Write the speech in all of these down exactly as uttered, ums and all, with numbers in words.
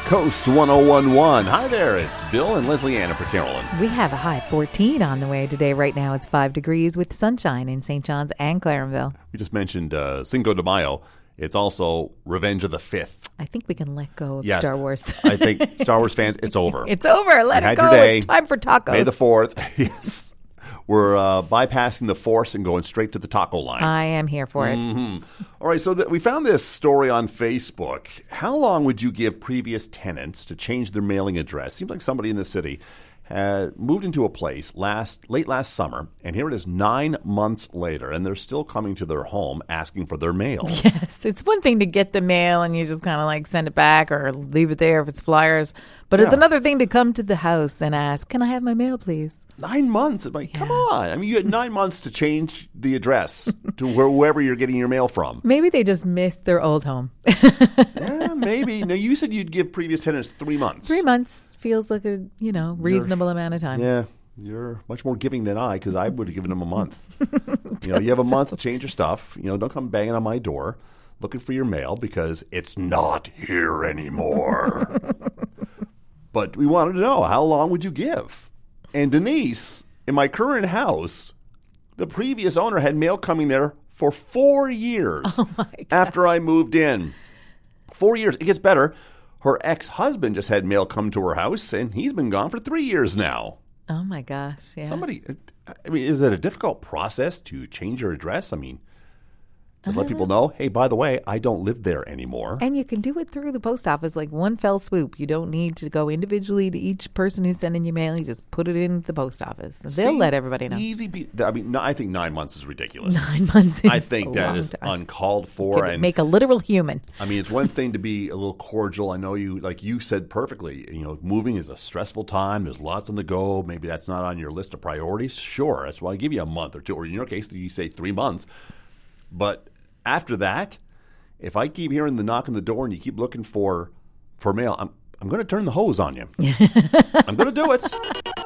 Coast one oh one point one. Hi there, it's Bill and Leslie Ann for Carolyn. We have a high of fourteen on the way today. Right now it's five degrees with sunshine in Saint John's and Clarenville. We just mentioned uh, Cinco de Mayo. It's also Revenge of the Fifth. I think we can let go of yes, Star Wars. I think Star Wars fans, it's over. It's over. Let you it go. It's time for tacos. May the fourth. Yes. We're uh, bypassing the Force and going straight to the taco line. I am here for it. Mm-hmm. All right, so th- we found this story on Facebook. How long would you give previous tenants to change their mailing address? Seems like somebody in the city had moved into a place last late last summer, and here it is nine months later, and they're still coming to their home asking for their mail. Yes, it's one thing to get the mail and you just kind of like send it back or leave it there if it's flyers, but yeah. It's another thing to come to the house and ask, can I have my mail, please? Nine months? Like, yeah. Come on. I mean, you had nine months to change the address to wherever you're getting your mail from. Maybe they just missed their old home. Yeah, maybe. No, you said you'd give previous tenants three months. Three months. Feels like a, you know, reasonable you're, amount of time. Yeah, you're much more giving than I, because I would have given them a month. You know, you have a month to change your stuff. You know, don't come banging on my door looking for your mail because it's not here anymore. But we wanted to know, how long would you give? And Denise, in my current house, the previous owner had mail coming there for four years oh my God. After I moved in. Four years. It gets better. Her ex-husband just had mail come to her house, and he's been gone for three years now. Oh, my gosh. Yeah. Somebody, I mean, is it a difficult process to change your address? I mean, just let people know, hey, by the way, I don't live there anymore. And you can do it through the post office, like one fell swoop. You don't need to go individually to each person who's sending you mail. You just put it in the post office. They'll See, let everybody know. Easy. Be- I mean, no, I think nine months is ridiculous. Nine months is I think a that long is time. uncalled for. And make a literal human. I mean, it's one thing to be a little cordial. I know you, like you said perfectly, you know, moving is a stressful time. There's lots on the go. Maybe that's not on your list of priorities. Sure. That's why I give you a month or two, or in your case, you say three months. But after that, if I keep hearing the knock on the door and you keep looking for for mail, I'm I'm going to turn the hose on you. I'm going to do it.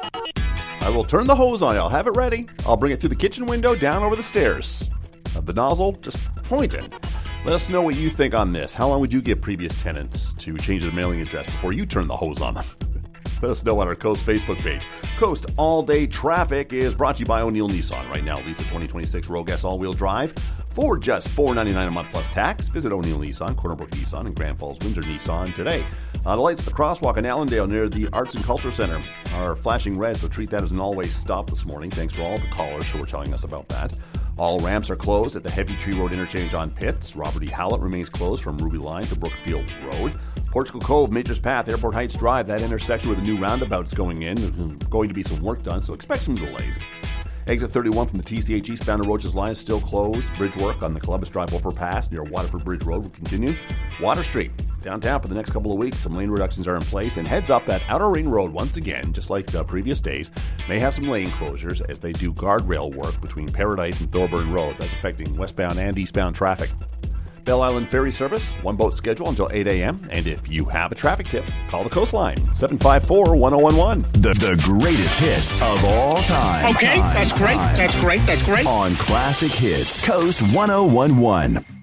I will turn the hose on you. I'll have it ready. I'll bring it through the kitchen window, down over the stairs. Have the nozzle just pointing. Let us know what you think on this. How long would you give previous tenants to change their mailing address before you turn the hose on them? Let us know on our Coast Facebook page. Coast All Day Traffic is brought to you by O'Neill Nissan. Right now, lease a twenty twenty-six Rogue S all-wheel drive for just four hundred ninety-nine dollars a month plus tax. Visit O'Neill Nissan, Corner Brook Nissan, and Grand Falls Windsor Nissan today. Uh, the lights at the crosswalk in Allendale near the Arts and Culture Center are flashing red, so treat that as an always stop this morning. Thanks for all the callers who were telling us about that. All ramps are closed at the Heavy Tree Road interchange on Pitts. Robert E. Hallett remains closed from Ruby Line to Brookfield Road. Portugal Cove, Majors Path, Airport Heights Drive, that intersection with the new roundabouts going in. There's going to be some work done, so expect some delays. Exit thirty-one from the T C H eastbound to Roaches Line is still closed. Bridge work on the Columbus Drive overpass near Waterford Bridge Road will continue. Water Street, downtown for the next couple of weeks. Some lane reductions are in place. And heads up that Outer Ring Road, once again, just like the previous days, may have some lane closures as they do guardrail work between Paradise and Thorburn Road. That's affecting westbound and eastbound traffic. Belle Island Ferry Service, one boat schedule until eight a.m. And if you have a traffic tip, call the Coastline, seven five four, one oh one one. The, the greatest hits of all time. Okay, time, that's great, time. that's great, that's great. On Classic Hits, Coast one oh one one.